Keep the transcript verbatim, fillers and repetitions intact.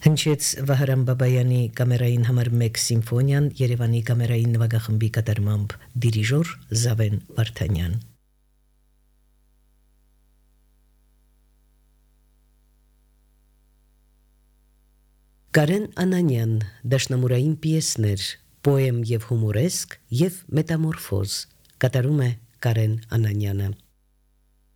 Հնչեց Վահրամ Բաբայանի կամերային համար մեկ սիմֆոնիան Երևանի կամերային նվագախմբի կատարմամբ դիրիժոր Զավեն Վարդանյան։ Կարեն Անանյան, դաշնամուրային պիեսներ, պոեմ եւ հումորեսկ եւ մետամորֆոզ, կատարում է Կարեն Անանյանը։